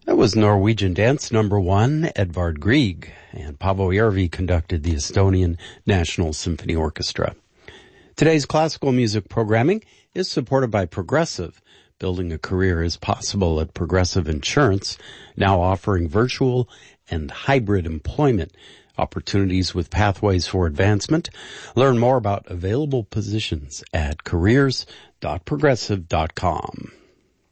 That was Norwegian Dance #1, Edvard Grieg, and Paavo Järvi conducted the Estonian National Symphony Orchestra. Today's classical music programming is supported by Progressive. Building a career is possible at Progressive Insurance, now offering virtual and hybrid employment opportunities with pathways for advancement. Learn more about available positions at careers.progressive.com.